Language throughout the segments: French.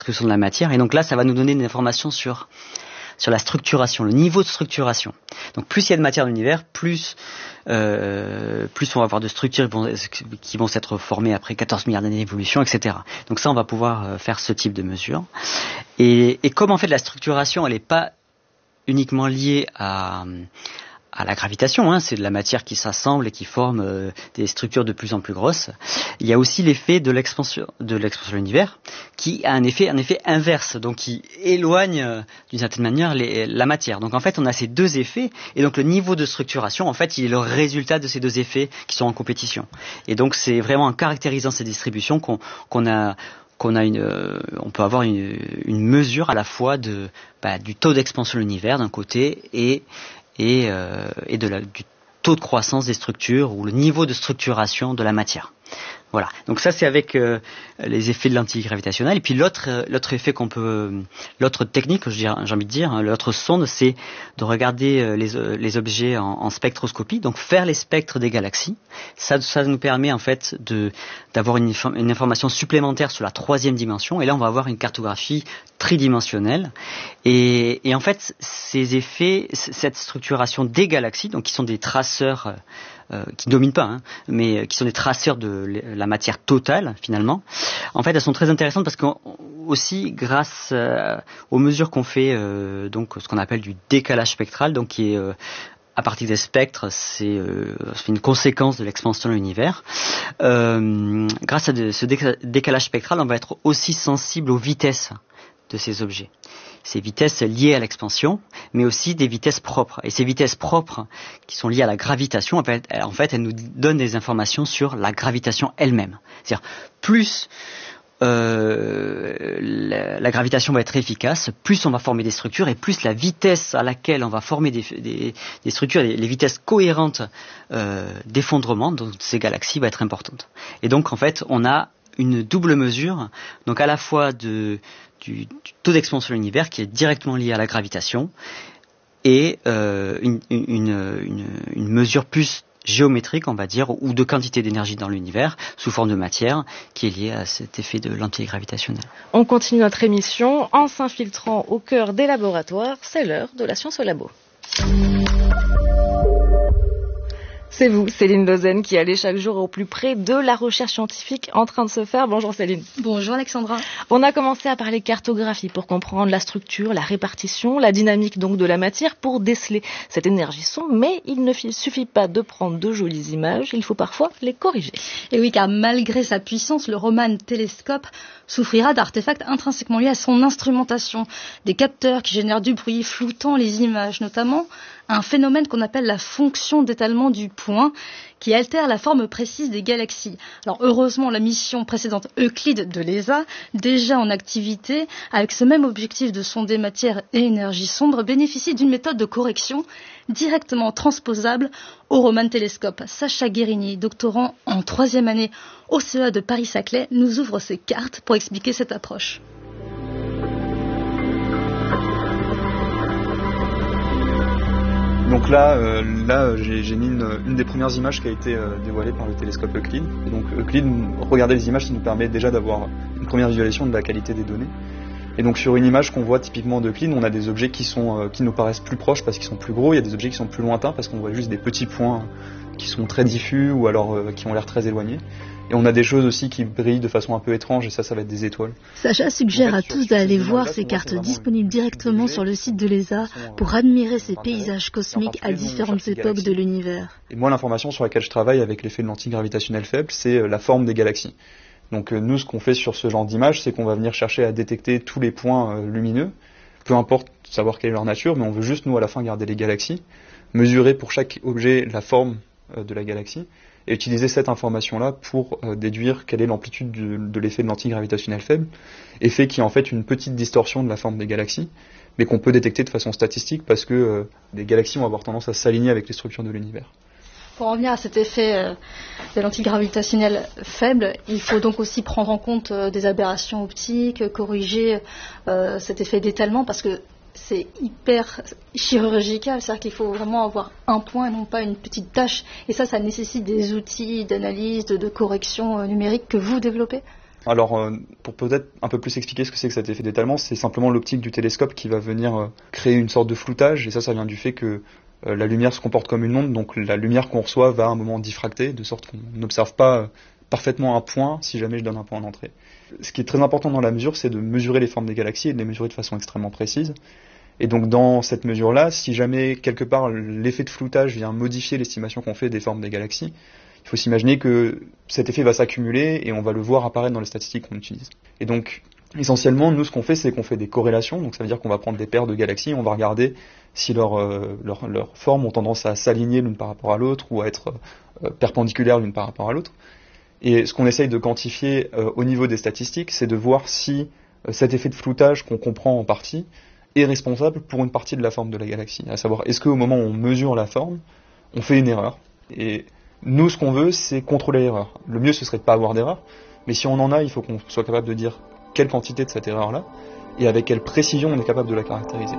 de la matière. Et donc là, ça va nous donner des informations sur la structuration, le niveau de structuration. Donc plus il y a de matière dans l'univers, plus on va avoir de structures qui vont s'être formées après 14 milliards d'années d'évolution, etc. Donc ça, on va pouvoir faire ce type de mesure. Et comme en fait la structuration, elle n'est pas uniquement liée à la gravitation, c'est de la matière qui s'assemble et qui forme des structures de plus en plus grosses. Il y a aussi l'effet de l'expansion de l'univers, qui a un effet inverse, donc qui éloigne d'une certaine manière la matière. Donc en fait, on a ces deux effets, et donc le niveau de structuration, en fait, il est le résultat de ces deux effets qui sont en compétition. Et donc c'est vraiment en caractérisant ces distributions qu'on peut avoir une mesure à la fois du taux d'expansion de l'univers d'un côté et du taux de croissance des structures ou le niveau de structuration de la matière. Voilà. Donc ça, c'est avec les effets de l'antigravitationnel. Et puis l'autre technique, j'ai envie de dire, l'autre sonde, c'est de regarder les objets en spectroscopie, donc faire les spectres des galaxies. Ça nous permet en fait d'avoir une information supplémentaire sur la troisième dimension. Et là, on va avoir une cartographie tridimensionnelle. Et en fait, ces effets, cette structuration des galaxies, donc qui sont des traceurs qui ne dominent pas, mais qui sont des traceurs de la matière totale finalement. En fait, elles sont très intéressantes parce que aussi grâce aux mesures qu'on fait, donc ce qu'on appelle du décalage spectral, donc qui est à partir des spectres, c'est une conséquence de l'expansion de l'univers. Grâce à ce décalage spectral, on va être aussi sensible aux vitesses de ces objets. Ces vitesses liées à l'expansion, mais aussi des vitesses propres. Et ces vitesses propres, qui sont liées à la gravitation, en fait, elles nous donnent des informations sur la gravitation elle-même. C'est-à-dire, plus la gravitation va être efficace, plus on va former des structures, et plus la vitesse à laquelle on va former des structures, les vitesses cohérentes d'effondrement de ces galaxies va être importante. Et donc, en fait, on a une double mesure, donc à la fois du taux d'expansion de l'univers qui est directement lié à la gravitation et une mesure plus géométrique, on va dire, ou de quantité d'énergie dans l'univers sous forme de matière qui est liée à cet effet de l'antigravitationnel. On continue notre émission en s'infiltrant au cœur des laboratoires. C'est l'heure de la science au labo. C'est vous, Céline Lozen, qui allez chaque jour au plus près de la recherche scientifique en train de se faire. Bonjour Céline. Bonjour Alexandra. On a commencé à parler cartographie pour comprendre la structure, la répartition, la dynamique donc de la matière pour déceler cette énergie sombre, mais il ne suffit pas de prendre de jolies images, il faut parfois les corriger. Et oui, car malgré sa puissance, le Raman télescope souffrira d'artefacts intrinsèquement liés à son instrumentation. Des capteurs qui génèrent du bruit, floutant les images, notamment un phénomène qu'on appelle la fonction d'étalement du point, qui altère la forme précise des galaxies. Alors heureusement, la mission précédente Euclide de l'ESA, déjà en activité, avec ce même objectif de sonder matière et énergie sombre, bénéficie d'une méthode de correction directement transposable au Raman télescope. Sacha Guérini, doctorant en 3e année au CEA de Paris-Saclay, nous ouvre ses cartes pour expliquer cette approche. Donc là, j'ai mis une des premières images qui a été dévoilée par le télescope Euclide. Et donc Euclide, regarder les images, ça nous permet déjà d'avoir une première visualisation de la qualité des données. Et donc sur une image qu'on voit typiquement d'Euclide, on a des objets qui nous paraissent plus proches parce qu'ils sont plus gros, il y a des objets qui sont plus lointains parce qu'on voit juste des petits points qui sont très diffus ou alors qui ont l'air très éloignés. Et on a des choses aussi qui brillent de façon un peu étrange, et ça va être des étoiles. Sacha suggère à tous d'aller voir ces cartes disponibles directement sur le site de l'ESA pour admirer ces paysages cosmiques à différentes époques de l'univers. Et moi, l'information sur laquelle je travaille avec l'effet de l'antigravitationnel faible, c'est la forme des galaxies. Donc nous, ce qu'on fait sur ce genre d'image, c'est qu'on va venir chercher à détecter tous les points lumineux, peu importe savoir quelle est leur nature, mais on veut juste, nous, à la fin, garder les galaxies, mesurer pour chaque objet la forme de la galaxie, et utiliser cette information-là pour déduire quelle est l'amplitude de l'effet de l'antigravitationnel faible, effet qui est en fait une petite distorsion de la forme des galaxies, mais qu'on peut détecter de façon statistique parce que les galaxies vont avoir tendance à s'aligner avec les structures de l'univers. Pour en venir à cet effet de l'antigravitationnel faible, il faut donc aussi prendre en compte des aberrations optiques, corriger cet effet d'étalement, parce que c'est hyper chirurgical, c'est-à-dire qu'il faut vraiment avoir un point et non pas une petite tache. Et ça nécessite des outils d'analyse, de correction numérique que vous développez. Alors, pour peut-être un peu plus expliquer ce que c'est que cet effet d'étalement, c'est simplement l'optique du télescope qui va venir créer une sorte de floutage, et ça vient du fait que la lumière se comporte comme une onde, donc la lumière qu'on reçoit va à un moment diffracter, de sorte qu'on n'observe pas parfaitement un point si jamais je donne un point d'entrée. Ce qui est très important dans la mesure, c'est de mesurer les formes des galaxies et de les mesurer de façon extrêmement précise. Et donc dans cette mesure-là, si jamais quelque part l'effet de floutage vient modifier l'estimation qu'on fait des formes des galaxies, il faut s'imaginer que cet effet va s'accumuler et on va le voir apparaître dans les statistiques qu'on utilise. Et donc, essentiellement, nous, ce qu'on fait, c'est qu'on fait des corrélations. Donc, ça veut dire qu'on va prendre des paires de galaxies, on va regarder si leurs formes ont tendance à s'aligner l'une par rapport à l'autre ou à être perpendiculaires l'une par rapport à l'autre. Et ce qu'on essaye de quantifier au niveau des statistiques, c'est de voir si cet effet de floutage qu'on comprend en partie est responsable pour une partie de la forme de la galaxie. À savoir, est-ce qu'au moment où on mesure la forme, on fait une erreur ? Et nous, ce qu'on veut, c'est contrôler l'erreur. Le mieux, ce serait de ne pas avoir d'erreur, mais si on en a, il faut qu'on soit capable de dire quelle quantité de cette erreur-là, et avec quelle précision on est capable de la caractériser.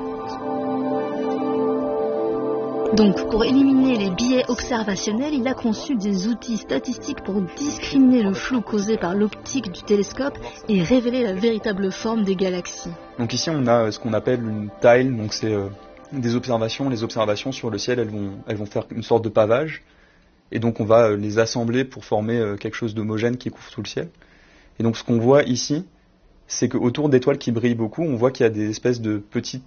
Donc, pour éliminer les biais observationnels, il a conçu des outils statistiques pour discriminer le flou causé par l'optique du télescope et révéler la véritable forme des galaxies. Donc ici, on a ce qu'on appelle une tile, donc c'est des observations. Les observations sur le ciel, elles vont faire une sorte de pavage. Et donc on va les assembler pour former quelque chose d'homogène qui couvre tout le ciel. Et donc ce qu'on voit ici, c'est qu'autour d'étoiles qui brillent beaucoup, on voit qu'il y a des espèces de petits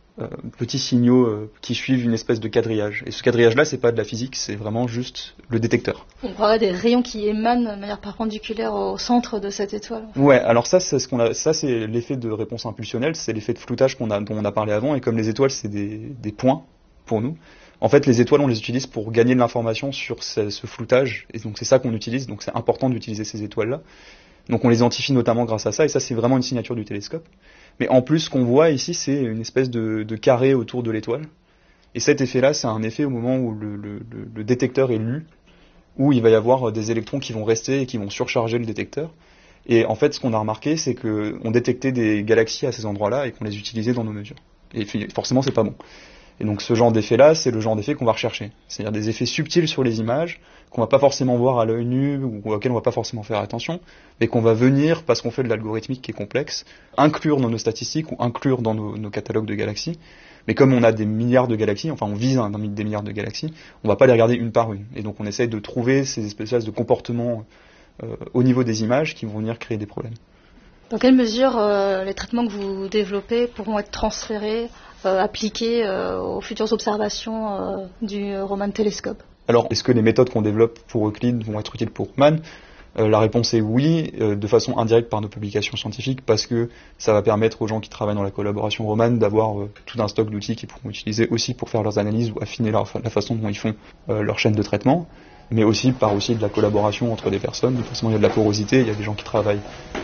signaux qui suivent une espèce de quadrillage. Et ce quadrillage-là, c'est pas de la physique, c'est vraiment juste le détecteur. On croirait des rayons qui émanent de manière perpendiculaire au centre de cette étoile. Ouais, alors ça c'est l'effet de réponse impulsionnelle, c'est l'effet de floutage dont on a parlé avant. Et comme les étoiles, c'est des points pour nous. En fait, les étoiles, on les utilise pour gagner de l'information sur ce floutage, et donc c'est ça qu'on utilise, donc c'est important d'utiliser ces étoiles-là. Donc on les identifie notamment grâce à ça, et ça c'est vraiment une signature du télescope. Mais en plus, ce qu'on voit ici, c'est une espèce de carré autour de l'étoile, et cet effet-là, c'est un effet au moment où le détecteur est lu, où il va y avoir des électrons qui vont rester et qui vont surcharger le détecteur. Et en fait, ce qu'on a remarqué, c'est qu'on détectait des galaxies à ces endroits-là et qu'on les utilisait dans nos mesures. Et forcément, c'est pas bon. Et donc ce genre d'effet-là, c'est le genre d'effet qu'on va rechercher. C'est-à-dire des effets subtils sur les images, qu'on va pas forcément voir à l'œil nu, ou auxquels on va pas forcément faire attention, mais qu'on va venir, parce qu'on fait de l'algorithmique qui est complexe, inclure dans nos statistiques ou inclure dans nos catalogues de galaxies. Mais comme on a des milliards de galaxies, enfin on vise des milliards de galaxies, on va pas les regarder une par une. Et donc on essaye de trouver ces espèces de comportements au niveau des images qui vont venir créer des problèmes. Dans quelle mesure les traitements que vous développez pourront être transférés, appliqués aux futures observations du Raman télescope? Alors, est-ce que les méthodes qu'on développe pour Euclide vont être utiles pour Raman ? La réponse est oui, de façon indirecte par nos publications scientifiques, parce que ça va permettre aux gens qui travaillent dans la collaboration Raman d'avoir tout un stock d'outils qu'ils pourront utiliser aussi pour faire leurs analyses ou affiner la façon dont ils font leur chaîne de traitement, mais aussi par de la collaboration entre des personnes. Forcément, il y a de la porosité, il y a des gens qui travaillent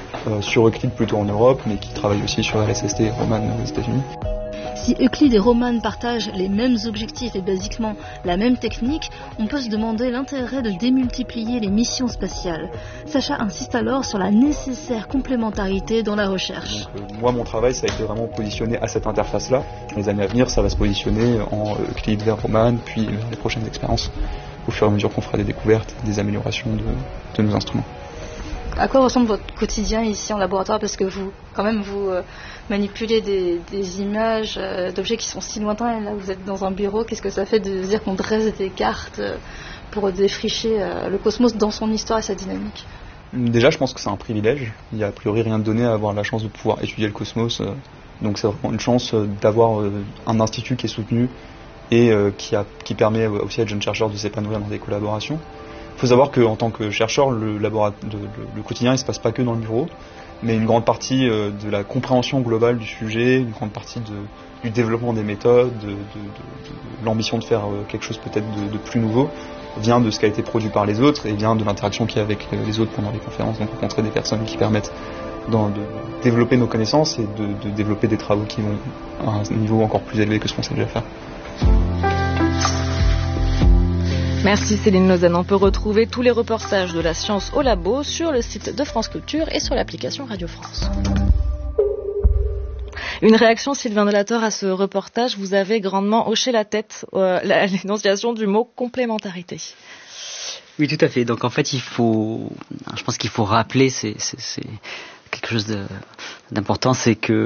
sur Euclide plutôt en Europe, mais qui travaillent aussi sur LSST et Raman aux États-Unis. Si Euclide et Raman partagent les mêmes objectifs et basiquement la même technique, on peut se demander l'intérêt de démultiplier les missions spatiales. Sacha insiste alors sur la nécessaire complémentarité dans la recherche. Donc, moi, mon travail, ça a été vraiment positionné à cette interface-là. Dans les années à venir, ça va se positionner en Euclide vers Raman, puis vers les prochaines expériences, au fur et à mesure qu'on fera des découvertes, des améliorations de nos instruments. À quoi ressemble votre quotidien ici en laboratoire? Parce que vous manipulez des images d'objets qui sont si lointains, et là vous êtes dans un bureau. Qu'est-ce que ça fait de dire qu'on dresse des cartes pour défricher le cosmos dans son histoire et sa dynamique? Déjà, je pense que c'est un privilège. Il n'y a a priori rien de donné à avoir la chance de pouvoir étudier le cosmos. Donc c'est vraiment une chance d'avoir un institut qui est soutenu et qui permet aussi à de jeunes chercheurs de s'épanouir dans des collaborations. Il faut savoir qu'en tant que chercheur, le quotidien, il ne se passe pas que dans le bureau, mais une grande partie de la compréhension globale du sujet, une grande partie du développement des méthodes, de l'ambition de faire quelque chose peut-être de plus nouveau, vient de ce qui a été produit par les autres et vient de l'interaction qu'il y a avec les autres pendant les conférences, donc rencontrer des personnes qui permettent de développer nos connaissances et de développer des travaux qui vont à un niveau encore plus élevé que ce qu'on sait déjà faire. Merci Céline Lausanne. On peut retrouver tous les reportages de la science au labo sur le site de France Culture et sur l'application Radio France. Une réaction, Sylvain Delator, à ce reportage. Vous avez grandement hoché la tête à l'énonciation du mot complémentarité. Oui, tout à fait. Donc en fait, je pense qu'il faut rappeler, c'est quelque chose d'important, c'est que